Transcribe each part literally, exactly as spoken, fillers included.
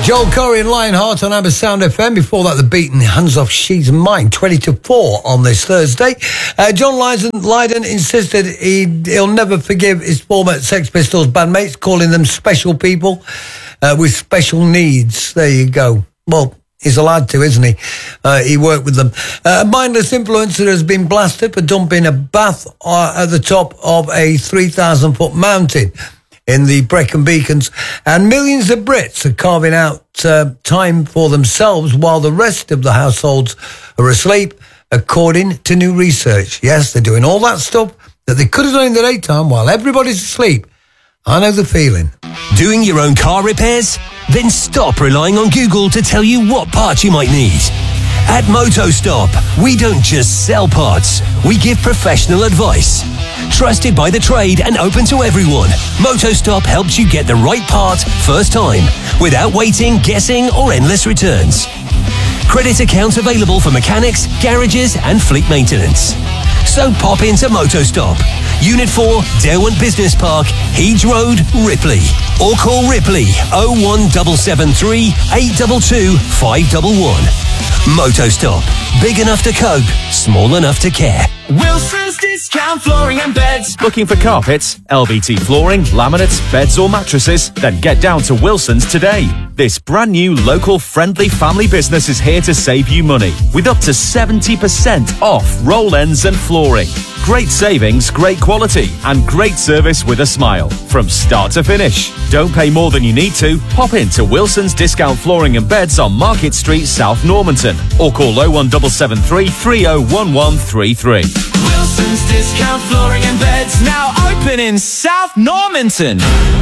Joel Corey and Lionheart on Amber Sound F M. Before that, The Beaten, Hands Off She's Mine, twenty to four on this Thursday. Uh, John Lydon, Lydon insisted he'd, he'll never forgive his former Sex Pistols bandmates, calling them special people uh, with special needs. There you go. Well, he's allowed to, isn't he? Uh, he worked with them. Uh, a mindless influencer has been blasted for dumping a bath uh, at the top of a three thousand foot mountain in the Brecon Beacons, and millions of Brits are carving out uh, time for themselves while the rest of the households are asleep, according to new research. Yes, they're doing all that stuff that they could have done in the daytime while everybody's asleep. I know the feeling. Doing your own car repairs? Then stop relying on Google to tell you what parts you might need. At MotoStop, we don't just sell parts, we give professional advice. Trusted by the trade and open to everyone, MotoStop helps you get the right part first time, without waiting, guessing, or endless returns. Credit accounts available for mechanics, garages, and fleet maintenance. So pop into MotoStop, Unit four, Derwent Business Park, Heeds Road, Ripley. Or call Ripley oh one seven seven three, eight two two, five one one. MotoStop. Big enough to cope, small enough to care. Wilson's Discount Flooring and Beds. Looking for carpets, L V T flooring, laminates, beds or mattresses? Then get down to Wilson's today. This brand new local friendly family business is here to save you money with up to seventy percent off roll ends and flooring. Great savings, great quality and great service with a smile from start to finish. Don't pay more than you need to. Pop into Wilson's Discount Flooring and Beds on Market Street, South Normanton, or call oh one seven seven three, three oh one one three three. Wilson's Discount Flooring and Beds, now open in South Normanton.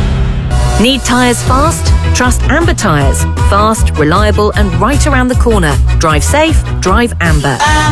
Need tyres fast? Trust Amber Tyres. Fast, reliable and right around the corner. Drive safe, drive Amber.